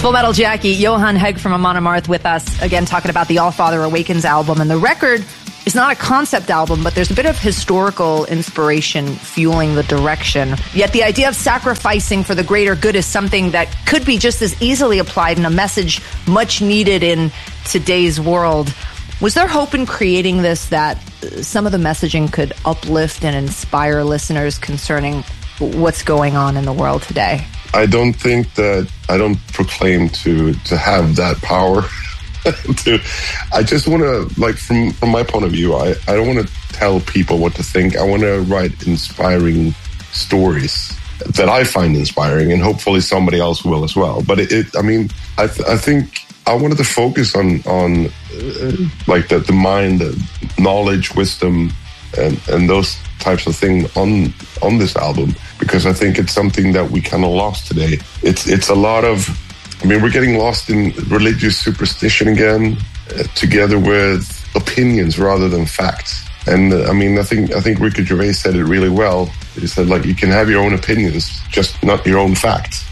Full Metal Jackie, Johan Hegg from Amon Amarth with us, again talking about the All Father Awakens album. And the record is not a concept album, but there's a bit of historical inspiration fueling the direction. Yet the idea of sacrificing for the greater good is something that could be just as easily applied in a message much needed in today's world. Was there hope in creating this that some of the messaging could uplift and inspire listeners concerning what's going on in the world today? I don't think that I don't proclaim to have that power. I just want to, like, from my point of view, I don't want to tell people what to think. I want to write inspiring stories that I find inspiring, and hopefully somebody else will as well. But I think I wanted to focus on like the mind, the knowledge, wisdom, and those types of things on this album, because I think it's something that we kind of lost today. It's a lot of, we're getting lost in religious superstition again, together with opinions rather than facts. And I think Ricky Gervais said it really well. He said, like, you can have your own opinions, just not your own facts.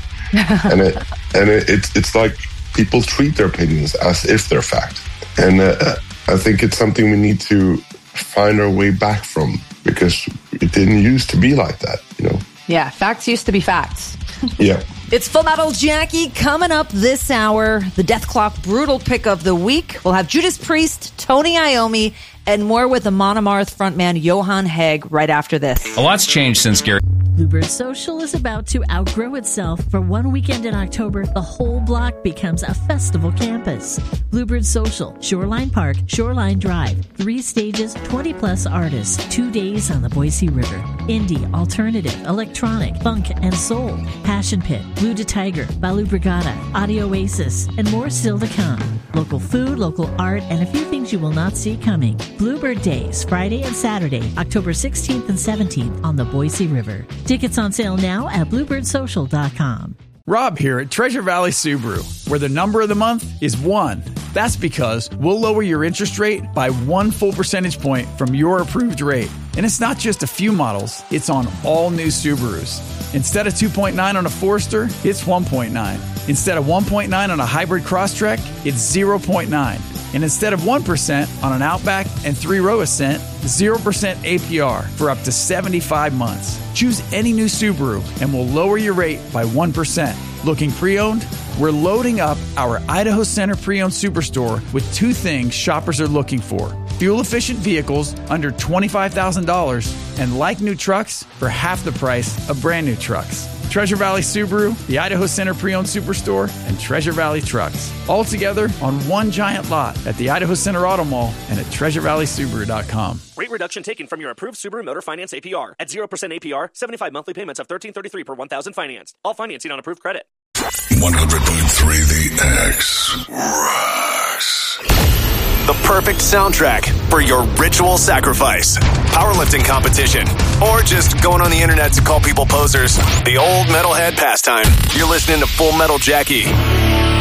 It's like people treat their opinions as if they're fact. And I think it's something we need to find our way back from, because it didn't used to be like that, you know? Yeah, facts used to be facts. Yeah. It's Full Metal Jackie coming up this hour. The Death Clock Brutal Pick of the Week. We'll have Judas Priest, Tony Iommi, and more with Amon Amarth frontman Johan Hegg right after this. A lot's changed since Gary. Bluebird Social is about to outgrow itself. For one weekend in October, the whole block becomes a festival campus. Bluebird Social, Shoreline Park, Shoreline Drive, 3 stages, 20-plus artists, 2 days on the Boise River. Indie, alternative, electronic, funk, and soul. Passion Pit, Blue to Tiger, Balu Brigada, Audio Oasis, and more still to come. Local food, local art, and a few things you will not see coming. Bluebird Days, Friday and Saturday, October 16th and 17th on the Boise River. Tickets on sale now at BluebirdSocial.com. Rob here at Treasure Valley Subaru, where the number of the month is 1. That's because we'll lower your interest rate by 1 full percentage point from your approved rate. And it's not just a few models, it's on all new Subarus. Instead of 2.9 on a Forester, it's 1.9. Instead of 1.9 on a hybrid Crosstrek, it's 0.9. And instead of 1% on an Outback and 3-row Ascent, 0% APR for up to 75 months. Choose any new Subaru and we'll lower your rate by 1%. Looking pre-owned? We're loading up our Idaho Center Pre-Owned Superstore with 2 things shoppers are looking for: fuel-efficient vehicles under $25,000 and like-new trucks for half the price of brand-new trucks. Treasure Valley Subaru, the Idaho Center Pre-Owned Superstore, and Treasure Valley Trucks. All together on one giant lot at the Idaho Center Auto Mall and at TreasureValleySubaru.com. Rate reduction taken from your approved Subaru Motor Finance APR. At 0% APR, 75 monthly payments of $13.33 per $1,000 financed. All financing on approved credit. 100.3 The X. Rush. The perfect soundtrack for your ritual sacrifice, powerlifting competition, or just going on the internet to call people posers. The old metalhead pastime. You're listening to Full Metal Jackie.